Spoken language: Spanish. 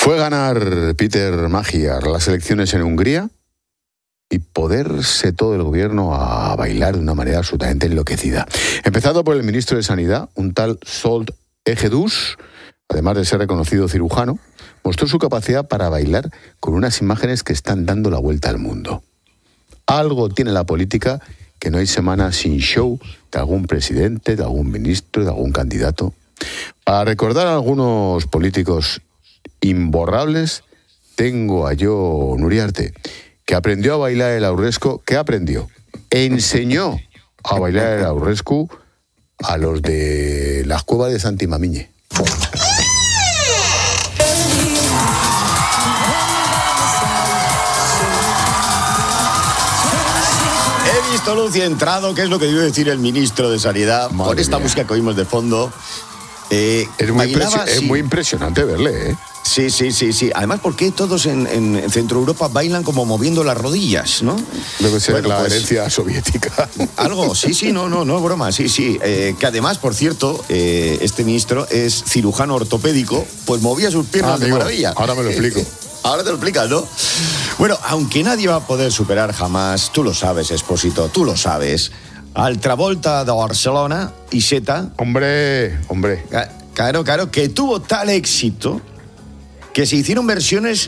Fue ganar Peter Magyar las elecciones en Hungría y poderse todo el gobierno a bailar de una manera absolutamente enloquecida. Empezando por el ministro de Sanidad, un tal Zsolt Egedus, además de ser reconocido cirujano, mostró su capacidad para bailar con unas imágenes que están dando la vuelta al mundo. Algo tiene la política que no hay semana sin show de algún presidente, de algún ministro, de algún candidato. Para recordar a algunos políticos imborrables, tengo a Jo Nuriarte, que aprendió a bailar el aurrescu. ¿Qué aprendió? Enseñó a bailar el aurrescu a los de las cuevas de Santimamiñe. He visto luz y entrado, que es lo que debió decir el ministro de Sanidad, Madre con esta mía. música que oímos de fondo. Es muy impresionante verle, ¿eh? Sí. Además, ¿por qué todos en Centro Europa bailan como moviendo las rodillas, no? Debe ser Bueno, la pues, herencia soviética. Algo, sí, no es broma, sí. Que además, por cierto, este ministro es cirujano ortopédico, pues movía sus piernas de amigo, maravilla. ahora me lo explico. Ahora te lo explicas, ¿no? Bueno, aunque nadie va a poder superar jamás, tú lo sabes, Expósito, tú lo sabes, al Travolta de Barcelona y Seta. Hombre. Claro, que tuvo tal éxito que se hicieron versiones